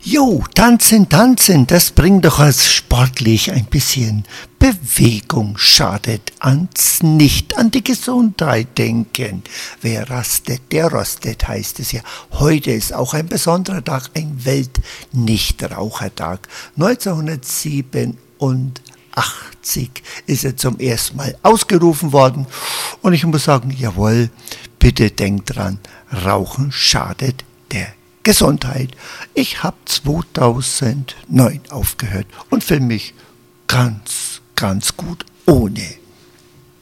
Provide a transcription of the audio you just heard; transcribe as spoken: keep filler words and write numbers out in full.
Jo, tanzen, tanzen, das bringt doch als sportlich ein bisschen Bewegung, schadet ans nicht an die Gesundheit denken. Wer rastet, der rostet, heißt es ja. Heute ist auch ein besonderer Tag, ein Weltnichtrauchertag. neunzehnhundertsiebenundachtzig ist er zum ersten Mal ausgerufen worden und ich muss sagen, jawohl, bitte denkt dran, Rauchen schadet der Gesundheit. Ich habe zweitausendneun aufgehört und fühle mich ganz, ganz gut ohne